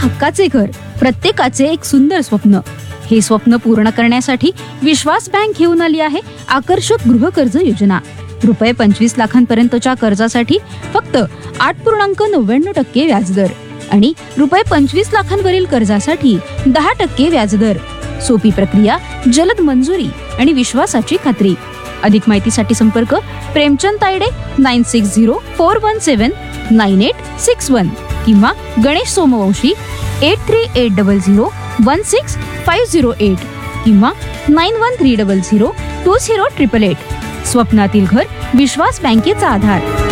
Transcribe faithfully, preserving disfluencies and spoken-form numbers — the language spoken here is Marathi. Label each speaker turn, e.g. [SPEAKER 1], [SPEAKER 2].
[SPEAKER 1] हक्काचे घर, प्रत्येकाचे एक सुंदर स्वप्न. हे स्वप्न पूर्ण करण्यासाठी विश्वास बँक घेऊन आली आहे आकर्षक गृह कर्ज योजना. रुपये पंचवीस लाखांपर्यंतच्या कर्जासाठी फक्त आठ पूर्णांक नव्याण्णव टक्के व्याजदर आणि रुपये पंचवीस लाखांवरील कर्जासाठी दहा टक्के व्याजदर. सोपी प्रक्रिया, जलद मंजुरी आणि विश्वासाची खात्री. अधिक माहितीसाठी संपर्क Premchand Tayde nine six zero four one सेवन नाईन एट सिक्स वन किंवा Ganesh Somvanshi eight three eight double zero one six five zero eight किंवा nine one three double zero to zero triple eight. स्वप्नातील घर, विश्वास बँकेचा आधार.